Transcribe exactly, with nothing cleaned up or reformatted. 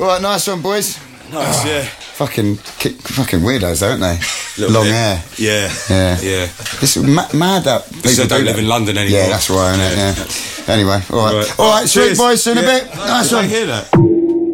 All right, nice one, boys. Nice, yeah. Fucking, kick, fucking weirdos, though, aren't they? Little Long bit. hair. Yeah. Yeah. Yeah. It's ma- mad that people So don't do live that. in London anymore. Yeah, that's right, isn't it? Yeah. Anyway, all right. Right. All right, sweet Cheers. boys, see you in a Yeah. bit. Nice Did one. I hear that?